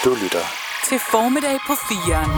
Du lytter til Formiddag på 4'eren.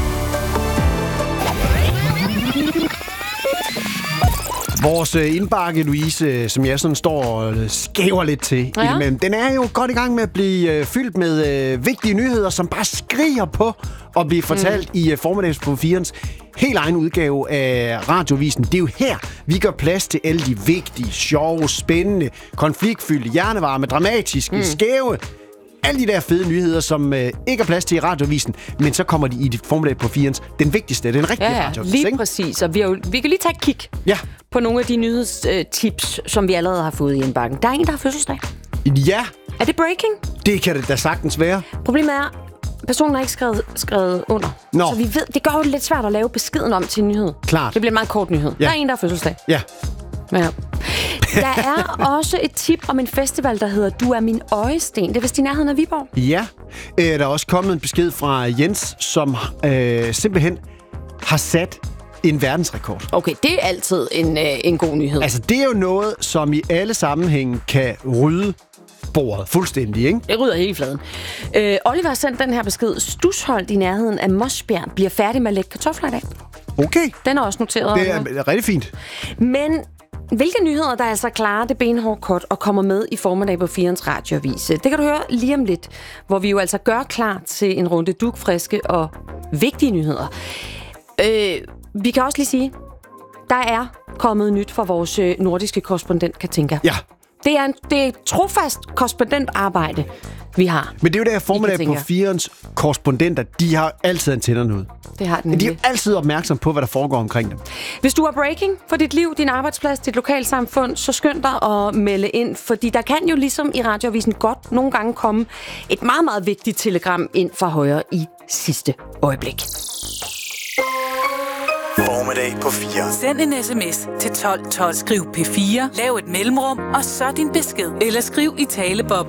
Vores indbakke, Louise, som jeg sådan står og skæver lidt til, den er jo godt i gang med at blive fyldt med vigtige nyheder, som bare skriger på at blive fortalt i Formiddags på 4'erens helt egen udgave af Radioavisen. Det er jo her, vi gør plads til alle de vigtige, sjove, spændende, konfliktfyldte, hjernevarme, dramatiske, skæve, alle de der fede nyheder, som ikke er plads til i Radioavisen, men så kommer de i Formiddag på 4'erens, den vigtigste, den rigtige radioavis. Lige præcis, og vi kan lige tage et kig på nogle af de nyhedstips, som vi allerede har fået i indbakken. Der er en, der har fødselsdag. Ja. Er det breaking? Det kan det da sagtens være. Problemet er, personen har ikke skrevet under. Så vi ved, det gør jo lidt svært at lave beskeden om til en nyhed. Klart. Det bliver en meget kort nyhed. Ja. Der er en, der har fødselsdag. Ja. Der er også et tip om en festival, der hedder Du er min øjesten. Det er vist i nærheden af Viborg. Ja. Der er også kommet en besked fra Jens, som simpelthen har sat en verdensrekord. Okay, det er altid en god nyhed. Altså, det er jo noget, som i alle sammenhænge kan rydde bordet fuldstændig, ikke? Det rydder hele fladen. Oliver har sendt den her besked. Stusholdt i nærheden af Mosbjerg bliver færdig med at lægge kartofler i dag. Okay. Den er også noteret. Det er rigtig fint. Men hvilke nyheder, der altså klarer det benhårde cut og kommer med i Formiddag på 4'erens radioavis? Det kan du høre lige om lidt, hvor vi jo altså gør klar til en runde dugfriske og vigtige nyheder. Vi kan også lige sige, der er kommet nyt fra vores nordiske korrespondent, Katinka. Ja. Det er et trofast korrespondentarbejde, vi har. Men det er jo der Formiddag på 4'erens korrespondenter, de har altid antennerne ud. Det har den. De er altid opmærksom på, hvad der foregår omkring dem. Hvis du har breaking for dit liv, din arbejdsplads, dit lokalsamfund, så skynd dig at melde ind, fordi der kan jo ligesom i Radioavisen godt nogle gange komme et meget, meget vigtigt telegram ind fra højre i sidste øjeblik. Formiddag på 4'eren. Send en sms til 12 12. Skriv P4, lav et mellemrum, og så din besked. Eller skriv i taleboblen.